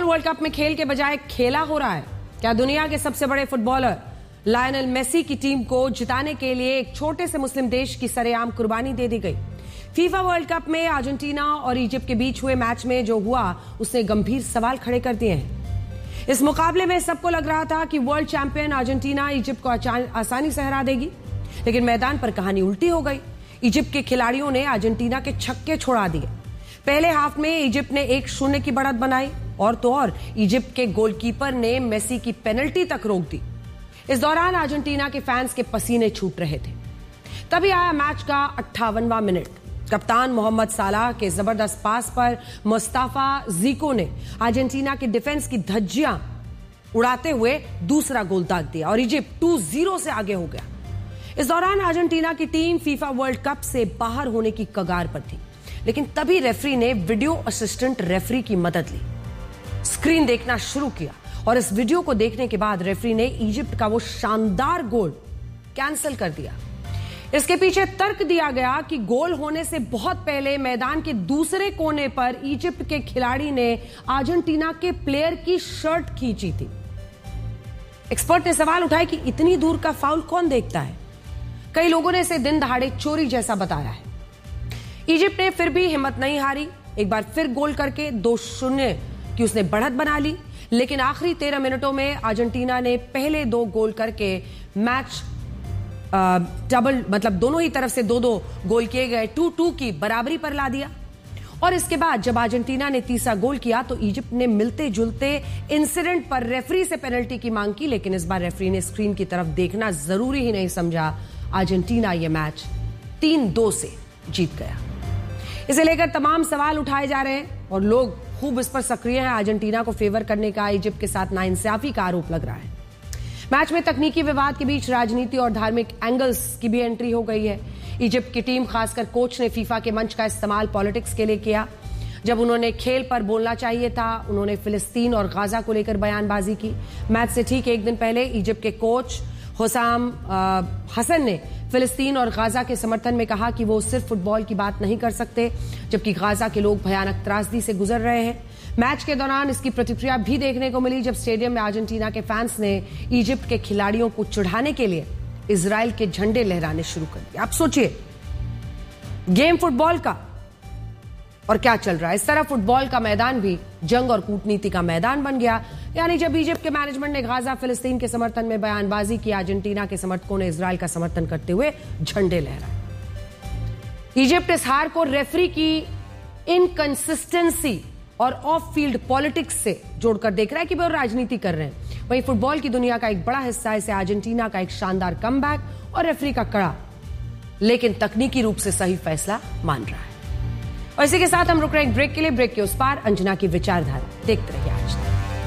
World cup में खेल के बजाय खेला हो रहा है। क्या दुनिया के सबसे बड़े फुटबॉलर लायनल मेसी की टीम को जिताने के लिए एक छोटे से मुस्लिम देश की सरेआम कुर्बानी दे दी गई। फीफा वर्ल्ड कप में अर्जेंटीना और इजिप्ट के बीच हुए मैच में जो हुआ उसने गंभीर सवाल खड़े कर दिए हैं। इस मुकाबले में सबको लग रहा था कि वर्ल्ड चैंपियन अर्जेंटीना इजिप्ट को आसानी से हरा देगी, लेकिन मैदान पर कहानी उल्टी हो गई। इजिप्ट के खिलाड़ियों ने अर्जेंटीना के छक्के छोड़ा दिए। पहले हाफ में इजिप्ट ने 1-0 की बढ़त बनाई और तो और इजिप्ट के गोलकीपर ने मेसी की पेनल्टी तक रोक दी। इस दौरान अर्जेंटीना के फैंस के पसीने छूट रहे थे। तभी आया मैच का 58वां मिनट। कप्तान मोहम्मद सालाह के जबरदस्त पास पर मुस्ताफा जीको ने अर्जेंटीना के डिफेंस की धज्जियां उड़ाते हुए दूसरा गोल दाग दिया और इजिप्ट 2-0 से आगे हो गया। इस दौरान अर्जेंटीना की टीम फीफा वर्ल्ड कप से बाहर होने की कगार पर थी, लेकिन तभी रेफरी ने वीडियो असिस्टेंट रेफरी की मदद ली, स्क्रीन देखना शुरू किया और इस वीडियो को देखने के बाद रेफरी ने इजिप्ट का वो शानदार गोल कैंसिल कर दिया। इसके पीछे तर्क दिया गया कि गोल होने से बहुत पहले मैदान के दूसरे कोने पर इजिप्ट के खिलाड़ी ने अर्जेंटीना के प्लेयर की शर्ट खींची थी। एक्सपर्ट ने सवाल उठाया कि इतनी दूर का फाउल कौन देखता है। कई लोगों ने इसे दिन दहाड़े चोरी जैसा बताया है। इजिप्ट ने फिर भी हिम्मत नहीं हारी, एक बार फिर गोल करके 2-0 की उसने बढ़त बना ली, लेकिन आखिरी 13 मिनटों में अर्जेंटीना ने पहले 2 गोल करके मैच डबल मतलब दोनों ही तरफ से 2-2 गोल किए गए 2-2 की बराबरी पर ला दिया। और इसके बाद जब अर्जेंटीना ने तीसरा गोल किया तो इजिप्ट ने मिलते जुलते इंसिडेंट पर रेफरी से पेनल्टी की मांग की, लेकिन इस बार रेफरी ने स्क्रीन की तरफ देखना जरूरी ही नहीं समझा। अर्जेंटीना यह मैच 3-2 से जीत गया। इसे लेकर तमाम सवाल उठाए जा रहे हैं और लोग खूब इस पर सक्रिय हैं। अर्जेंटीना को फेवर करने का इजिप्ट के साथ नाइंसाफी का आरोप लग रहा है। मैच में तकनीकी विवाद के बीच राजनीति और धार्मिक एंगल्स की भी एंट्री हो गई है। इजिप्ट की टीम खासकर कोच ने फीफा के मंच का इस्तेमाल पॉलिटिक्स के लिए किया। जब उन्होंने खेल पर बोलना चाहिए था, उन्होंने फिलिस्तीन और गाजा को लेकर बयानबाजी की। मैच से ठीक एक दिन पहले इजिप्ट के कोच हुसाम हसन ने फिलिस्तीन और गाजा के समर्थन में कहा कि वो सिर्फ फुटबॉल की बात नहीं कर सकते, जबकि गाजा के लोग भयानक त्रासदी से गुजर रहे हैं। मैच के दौरान इसकी प्रतिक्रिया भी देखने को मिली जब स्टेडियम में अर्जेंटीना के फैंस ने इजिप्ट के खिलाड़ियों को चिढ़ाने के लिए इजराइल के झंडे लहराने शुरू कर दिए। आप सोचिए, गेम फुटबॉल का और क्या चल रहा है। इस तरह फुटबॉल का मैदान भी जंग और कूटनीति का मैदान बन गया। यानी जब इजिप्ट के मैनेजमेंट ने गाजा फिलिस्तीन के समर्थन में बयानबाजी की, अर्जेंटीना के समर्थकों ने इजराइल का समर्थन करते हुए झंडे लहराए। इजिप्ट इस हार को रेफरी की इनकंसिस्टेंसी और ऑफ फील्ड पॉलिटिक्स से जोड़कर देख रहा है कि वो राजनीति कर रहे हैं। वहीं फुटबॉल की दुनिया का एक बड़ा हिस्सा इसे अर्जेंटीना का एक शानदार कमबैक और रेफरी का कड़ा लेकिन तकनीकी रूप से सही फैसला मान रहा है। और इसी के साथ हम रुक रहे हैं ब्रेक के लिए। ब्रेक के उस पार अंजना की विचारधारा देखते रहिए आज तक।